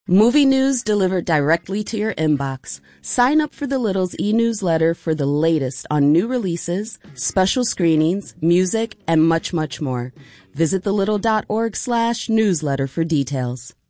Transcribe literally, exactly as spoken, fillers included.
Movie news delivered directly to your inbox. Sign up for The Little's e-newsletter for the latest on new releases, special screenings, music, and much, much more. Visit thelittle.org slash newsletter for details.